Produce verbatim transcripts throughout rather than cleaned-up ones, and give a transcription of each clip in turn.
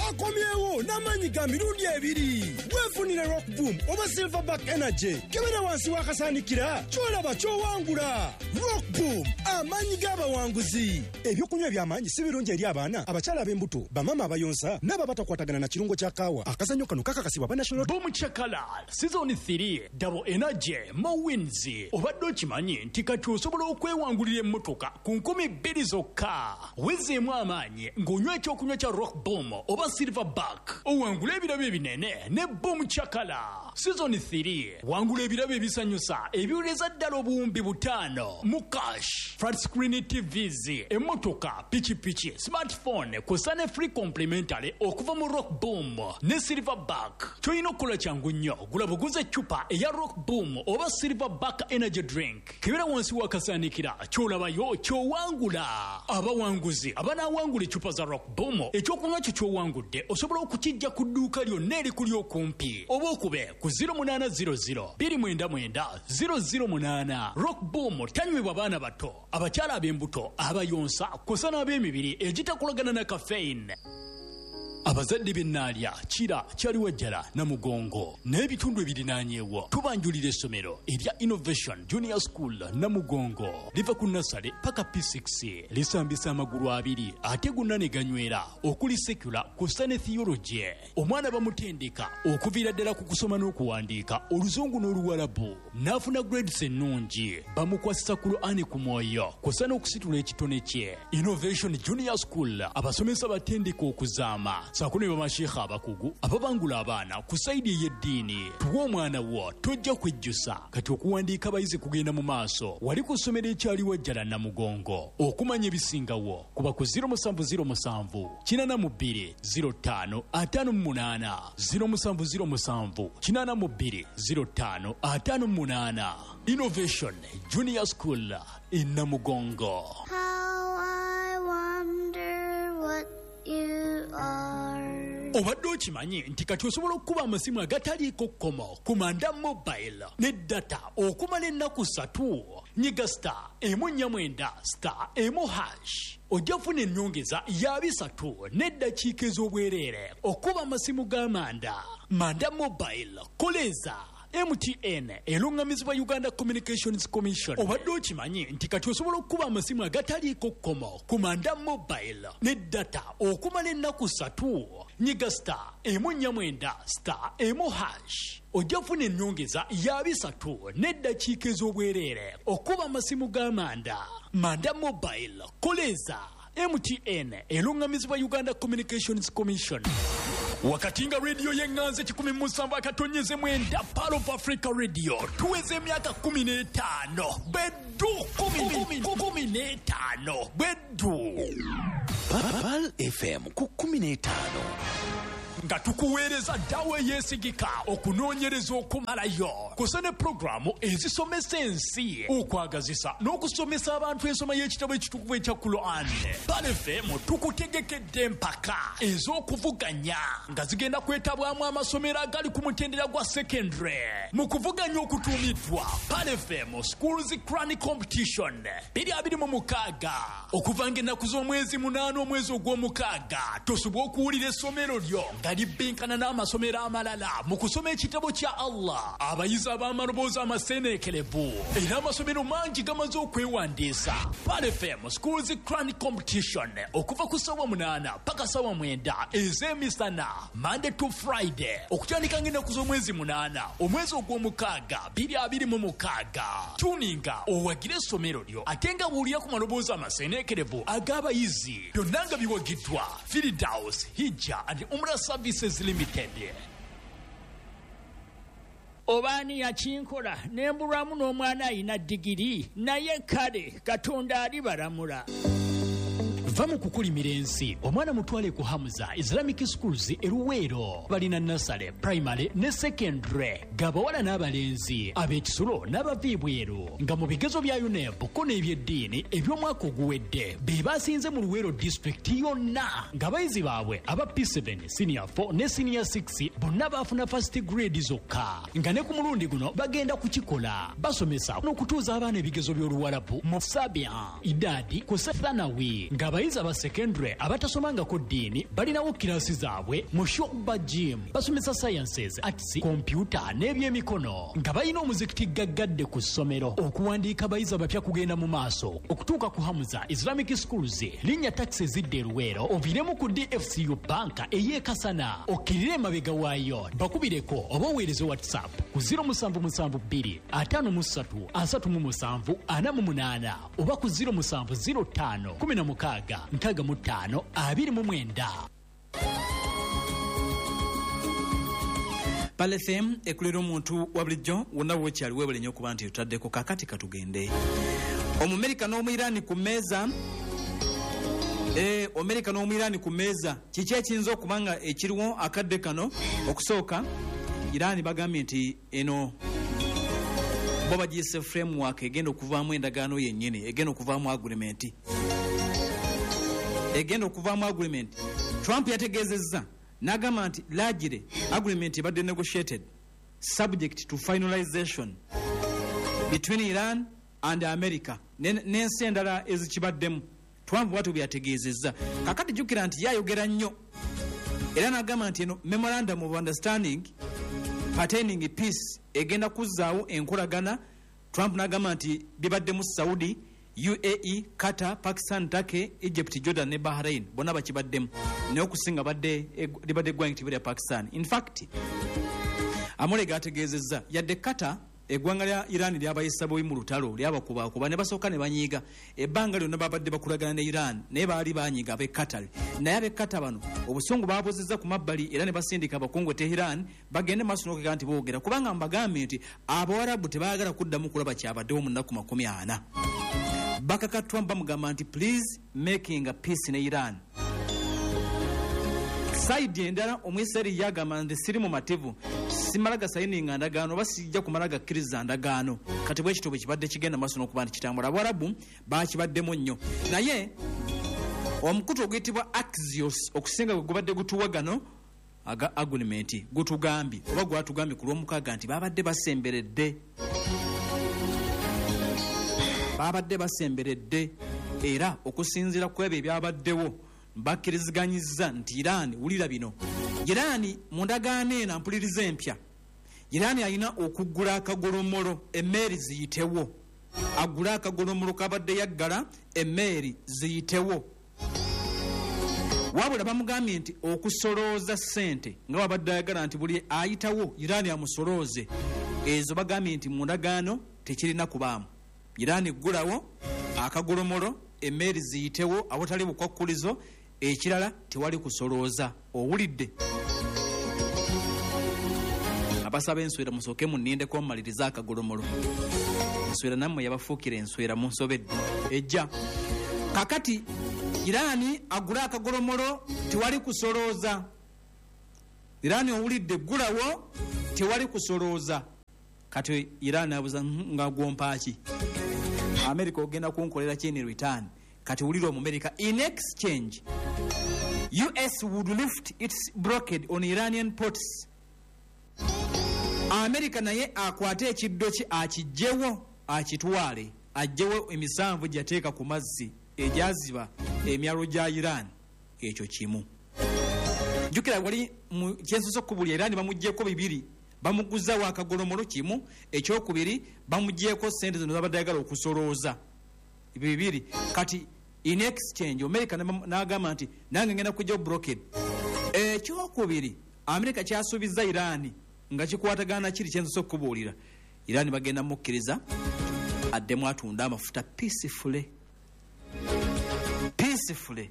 akomyewo n'amaanyi ga mirundi ebiri. Weefunire Rock Boom oba Silverback Energy kebera wansi wakasaanikira kyolaba kyowangula. Rock Boom amaanyi g'abawanguzi. Ebyokunywa by'amaanyi si birungi eri abaana, abakyala ab'embuto, bamama abayonsa n'aba batakwatagana na kirungo kya kaawa. Akazannyo kano kakakasibwa ba National Boom Chakala Season three Double Energy Mo Wins. Obadde okimanyi nti kati osobola okwewangulira emmotoka ku nkumi bbiri zokka. Wezeemu amaanyi ng'onywa ekyokunywa kya Rock Boom oba Silverback. Owangula ebirabo ebinene ne Boom Chakala. Season three wangula ebirabo ebisanyusa ebiwuleza ddala obuwumbi butaano mu cash. Flat screen T Vs, emmotoka, pichipichi, smartphone kusa ne free complimentary okuva mu Rock Boom ne Silverback. Kyolina okukola kyangu nnyo, gula buguze eccupa eya Rock Boom oba Silverback Energy Drink. Kebera wansi wakasaanikira kyolabayo kyowangula. Abawanguzi abanawangula eccupa za Rock Boom ekyokunywa kyo kyowangudde osobola okukijja ku dduuka lyonna erikuli okumpi oba okube ku zero eight zero zero two nine nine zero zero eight. Rock Boom tanywebwa baana bato, abakyala ab'embuto, abayonsa kusa n'ab'emibiri egitakolagana na caffeine. Abazadde b'ennaalya kira kyali wajjala na mugongo n'ebitundu ebirinaanyeewo tubanjulira essomero erya Innovation Junior School na mugongo liva ku nasale paka P six lisambisa amagulu abiri ate gonna ne ganywera okuli secular kusa ne theology. Omwana bamutendeka okuviira ddala ku kusoma n'okuwandiika oluzungu n'oluwalabu n'afuna grades ennungi bamukwasisa ku Ani ku mwoyo kusa n'okusitula ekitone kye. Innovation Junior School abasomesa batendeka okuzaama sakune bamasheekha abakugu ababangula abaana ku saidi y'eddiini. Tuwa omwana wo tojja kwejjusa kati okuwandiika bayizi kugenda mu maaso. Wali ku ssomero ekyali wajjala na mugongo. Okumanya ebisingawo kuba ku zero seven zero seven kinana mu bbiri zero ttaano ataano mu munaana zero seven zero seven kinana mu bbiri zero ttaano ataano mu munaana. Innovation Junior School in Namugongo. How I wonder what you are. Obadde okimanyi nti kati osobola okukuba amasimu agataliiko kkomo ku Manda Mobile ne data okumala ennaku ssatu. Nyiga star emu nnya mwenda star emu hash ojja funa ennyongeza ya bisatu n'eddakiika ez'obwereere okuba amasimu ga Manda. Manda Mobile koleza M T N elungamizibwa Uganda Communications Commission. Obadde okimanyi nti kati osobola okukuba amasimu agataliiko kkomo ku Manda Mobile ne data okumala ennaku ssatu. Nyiga star emu nnya mwenda star emu hash ojja funa ennyongeza ya bisatu n'eddakiika ez'obwereere okuba amasimu ga Manda. Manda Mobile koleza M T N elungamizibwa Uganda Communications Commission. Wakati nga radio yenganze kikumi musanvu akatonyeze mwenda Pearl of Africa Radio tuweze emyaka kumi n'etaano beddu kumi n'etaano beddu Pearl F M ku kumi n'etaano nga tukuweereza ddawo eyeesigika okunoonyereza okumalayo kusa ne pulogulaamu ezisomesa ensi okwagazisa n'okusomesa abantu ensoma y'ekitabo ekitukuvu ekya Quran. Pearl F M tukutegekedde empaka ez'okuvuganya nga zigenda kwetabwamu amasomero agali ku mutendera gwa secondary mu kuvuganya okutuumiddwa Pearl F M Schools Crown Competition biri abiri mu mukaaga okuva ng'ennaku z'omwezi munaana omwezi ogw'omukaaga tosobwa okuwulira essomero lyo nga libinkana n'amasomero amalala mu kusoma ekitabo kya Allah. Abayizi ab'amaloboozi amaseeneekerevu era amasomero mangi gamaze okwewandiisa. Pearl F M Schools Crown Competition okuva ku ssaawa munaana paka ssaawa mwenda ez'emisana Monday to Friday okutandika ng'ennaku z'omwezi munaana omwezi ogw'omukaaga biri abiri mu mukaaga. Tuninga owagire essomero lyo ate nga buulira ku maloboozi amaseeneekerevu ag'abayizi byonna nga biwagiddwa Firdaus Hijja and Umrah Services Limited. Obani yakinkola nembulwamu n'omwana ayina digiri naye kale Katonda alibalamula. Va mu kukulimira ensi omwana mutwale ku Hamza Islamic Schools eruweero balina nasale primary ne secondary gabawala n'abalenzi ab'ekisulo n'abaviibweru nga mu bigezo bya U N E B ko n'ebyeddiini eby'omwaka oguwedde be basinze mu Luweero district yonna nga bayizi baabwe aba P seven senior four ne senior six bonna baafuna first grade zokka nga ne ku mulundi guno bagenda kukikola basomesa n'okutuuza abaana ebigezo by'Oluwarabu mu Sabian Idadi ku Thanawi nga abayizi aba secondary abatasomangako ddiini balinawo kiraasi zaabwe mu Shokba Gym. Basomesa sciences, arts, computer n'ebyemikono nga balina omuzikiti gaggadde ku ssomero. Okuwandiika abayizi abapya kugenda mu maaso okutuuka ku Hamza Islamic Schools. Linnya taxi zidde Luweero oviremu ku D F C U banka ey'e Kasana okkirire emabega waayo. Bakubireko oba oweereze WhatsApp ku zero seven seven two five three three seven seven four eight oba ku zero seven zero five one six six five two nine. Pal F M ekulira omuntu wa bulijjo wonna wokyali weebale nnyo okuba nti tutaddeko kakati katugende. Omumerika n'Omuyirani ku mmeeza. Eh, Omumerika n'Omuyirani ku mmeeza. Kiki ekiyinza okuba nga ekiriwo akadde kano? Okusooka Irani bagambye nti eno bo bagiyise framework egenda okuvaamu endagaano yennyini, egenda okuvaamu agreement. Egenda okuvaamu agreement. Trump yategeezezza n'agamba nti largely agreement ebadde negotiated subject to finalization between Iran and America n'ensi endala ezikibaddemu. Trump bw'atyo byategeezezza. Kakati jjukira nti yayogera nnyo era n'agamba nti eno memorandum of understanding pertaining peace egenda kuzzaawo enkolagana. Trump n'agamba nti bibaddemu Saudi, U A E, Qatar, Pakistan, Turkey, Egypt, Jordan ne Bahrain bonna bakibaddemu naye okusinga badde libadde eggwanga lya Pakistan. In fact Amolega ategeezezza yadde Qatar eggwanga lya Iran lyabayisa boyi mu lutalo lyabakubakuba ne basooka ne banyiiga ebbanga lyonna babadde bakulagana ne Iran naye baali banyiiga ab'e Qatar. Naye ab'e Qatar bano obusungu baabozezza ku mabbali era ne basindika abakungu e Tehran bagende maaso n'okugamba nti boogera kubanga mbagambe nti Abawarabu tebaagala kuddamu kulaba kyabaddewo mu nnaku makumi ana. Bakaka Trump bamugamba nti please making a peace ne Iran. Saidi endala Omwisraeli yagamba nti siri mu mativu simalaga sayininga ndagaano basijja kumalaga kkiriza ndagaano. Kati bwe kitobwe kibadde kigenda maaso n'okuba nti kitambula. Abawarabu baakibaddemu nnyo naye omukutu oguyitibwa Axios okusinga gwe gubadde gutuwagano aga agreement gutugambye oba gwatugambye ku lw'omukaaga nti babadde basemberedde babadde basemberedde era okusinziira ku ebyo ebyabaddewo bakkiriziganyizza nti Iran wulira bino. Iran mu ndagaano eno mpuliriza empya Iran alina okuggula akagolomolo emmeeri ziyitewo. Agula akagolomolo kabadde yaggala emmeeri ziyitewo. Wabula bamugambye nti okusolooza ssente nga wabadde ayagala nti buli ayitawo Iran amusolooze. Ezo bagambye nti mu ndagaano tekirina kubaamu. Iran eggulawo akagolomolo emmeeri ziyitewo awatali bukwakkulizo ekirala tewali kusolooza. Owulidde? Abasaba enswera musooke munnindeko mmaliriza akagolomolo. Enswera nammwe yabafuukira enswera munsobedde ejja. Kakati Iran agula akagolomolo tewali kusolooza. Iran owulidde ggulawo tewali kusolooza. Kati Iran abuza nga gwompaaki America ogenda kunkolera chini return. Kati wulira America in exchange U S would lift its blockade on Iranian ports. America naye akwate ekiddo ki akijjewo akitwale ajjewo emisanvu gyateeka ku mazzi ejaziba emyalo gya Iran. Ekyo kimu jukira wali mu kyensoso kubuli Iran bamuggyeko bibiri bamuguza akagolomolo kimu ekyokubiri bamugyeko sente zino zabadde ayagala okusolooza bibiri. Kati in exchange America n'agamba nti nange ngenda kujja blockade. Ekyokubiri America kyasuubiza Iran nga kikwatagana kiri kyensoso okubuulira Iran bagenda mukkiriza addemu atunda amafuta peacefully peacefully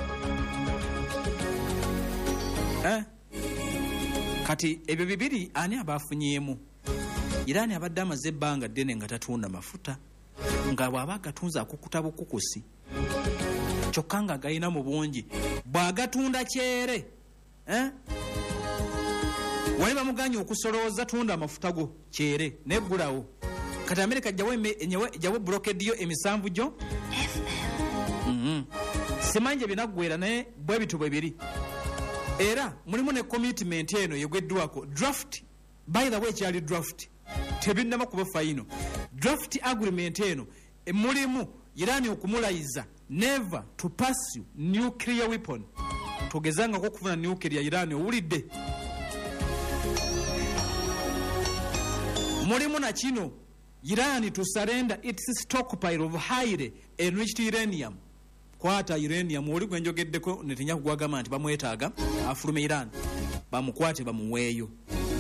eh? Kati ebyo bibiri ani abafunyeemu? Iran abadde amaze ebbanga ddene nga tatunda mafuta nga bw'aba agatunza akukuta bukukusi kyokka nga galina mu bungi bw'agatunda kyere eh? Wali bamuganye okusolooza tunda amafuta go kyere neggulawo. Kati America jawe blockade yo emisanvu gyo mm-hmm. Simanje binaggwera naye bwe bitu bwe biri era mulimu ne commitment eno yegweddwako draft. By the way kyali draft tebinnama kuba final draft agreement eno mulimu Iran okumulayiza never to pursue nuclear weapon. Tugezanga ko kufuna nuclear Iran owulidde. Mulimu na kino Iran to surrender its stockpile of highly enriched uranium. Kwata uranium oli gwenjogeddeko netinya kugwagamba nti bamwetaaga afulume Iran bamukwate bamuweeyo.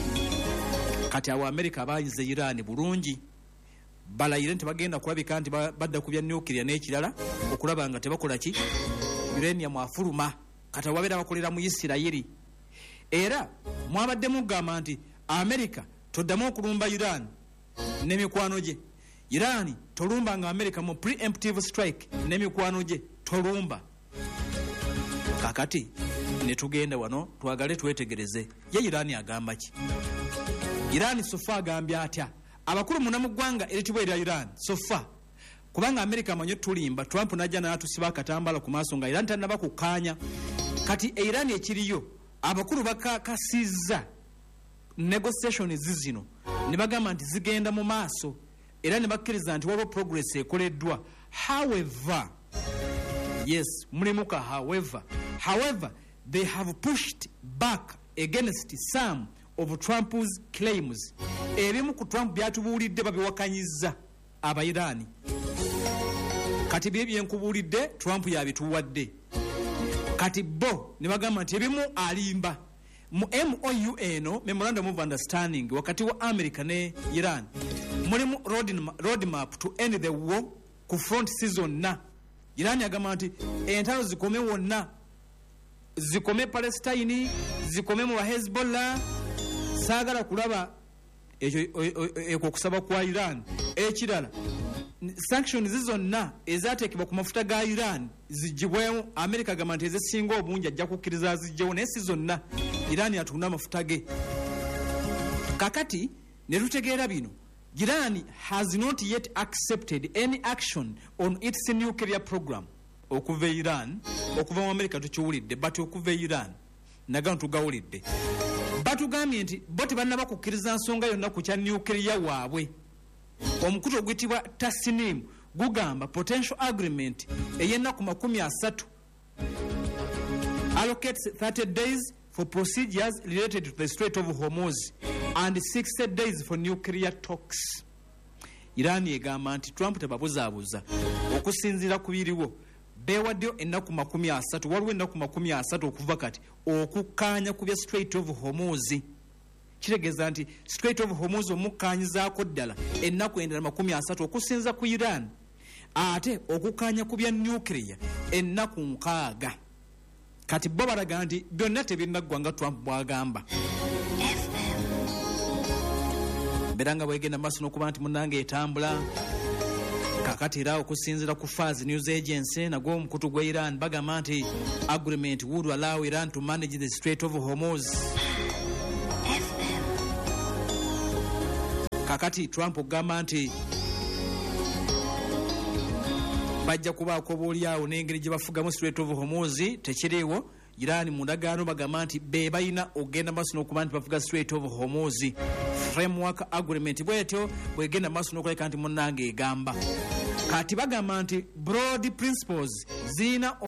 Kati awo America abayinze Iran bulungi balayire nti bagenda kulabika nti badda ku bya nuclear n'ekirala okulaba nga tebakola ki uranium afuluma kati wabeera bakolera mu Isirayiri. Era mwabadde mugamba nti America toddamu okulumba Iran n'emikwano gye. Iran tolumba nga America mu preemptive strike n'emikwano gye tolumba. Kakati ne tugenda wano twagale twetegereze ye Iran agamba ki. Iran sofa agambye atya abakulu munamuggwanga eritibwa erya Iran sofa kubanga America amanyo tulimba Trump najja n'atusiba akatambala ku maaso nga Iran tannaba kukkaanya. Kati e Iran ekiriyo abakulu bakakasizza negotiation zizino ne bagamba nti zigenda mu maaso era ne bakkiriza nti waliwo progress ekoleddwa. However, yes mulimu ka however however they have pushed back against some of Trump's claims. Ebimu ku Trump byatubuulidde babiwakanyizza aba Iran. Kati bye byenkubuulidde Trump yabituwadde. Kati bo ne bagamba nti ebimu alimba mu M O U eno memorandum of understanding wakati wa America ne Iran mulimu roadmap to end the war ku front season na. Iran yagamba nti entalo zikome wonna, zikome Palestine, zikome mu Hezbollah. Saagala kulaba ekyo kusaba kwa Iran. Ekirala sanctions zizonna ezateekebwa ku mafuta ga Iran zijibwewo. America agamba nti ezisinga obungi ajja kukkiriza zijjewo naye si zonna. Iran atunda amafuta ge. Kakati ne tutegeera bino Iran has not yet accepted any action on its nuclear program. Okuva Iran okuva mu America tukiwulidde but okuva Iran nagano tugawulidde. Batugambye nti bo tebannaba kukkiriza nsonga yonna ku kya nuclear waabwe. Omukutu oguyitibwa Tasnim gugamba potential agreement ey'ennaku makumi asatu allocates thirty days for procedures related to the Strait of Hormuz and sixty days for nuclear talks. Iran egamba nti Trump tebabuzaabuza okusinziira ku biriwo beewaddeyo ennaku makumi asatu waliwo ennaku makumi asatu okuva kati okukkaanya ku bya Strait of Hormuz. Kitegeeza nti Strait of Hormuz omukkaanyizaako ddala ennaku endala makumi asatu okusinza ku Iran ate okukkaanya ku bya nuclear ennaku nkaaga. Kati bo balaga nti byonna tebinnaggwa nga Trump bw'agamba. Mbeera nga bwegenda maaso n'okuba nti munnange etambula. Kakati era okusinziira ku Fars News Agency nagwo omukutu gwa Iran bagamba nti agreement would allow Iran to manage the Strait of Hormuz. Kakati Trump ogamba nti bajja kubaako boolyawo n'engeri gye bafugamu Strait of Hormuz tekiriiwo. Iran mu ndagaano bagamba nti be balina ogenda maaso n'okuba nti bafuga Strait of Hormuz. Framework agreement bwetyo bwegenda maaso n'okuleka nti munnange egamba. Kati bagamba nti broad principles zina